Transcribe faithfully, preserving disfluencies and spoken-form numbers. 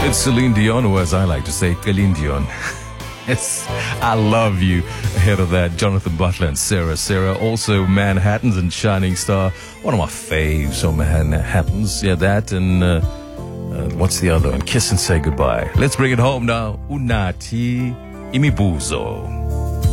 It's Celine Dion, or as I like to say, Celine Dion. Yes, I love you. Ahead of that, Jonathan Butler and Sarah. Sarah, also Manhattans and Shining Star. One of my faves on Manhattans. Yeah, that and uh, uh, what's the other one? Kiss and Say Goodbye. Let's bring it home now. Unathi Imibuzo.